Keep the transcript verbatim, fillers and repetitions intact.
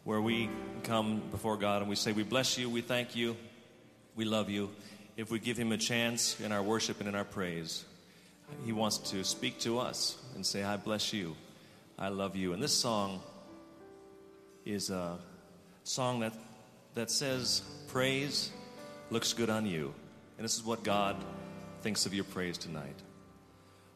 where we come before God and we say, we bless you, we thank you, we love you. If we give him a chance in our worship and in our praise, he wants to speak to us and say, I bless you, I love you. And this song is a song that, that says, praise looks good on you. And this is what God thinks of your praise tonight.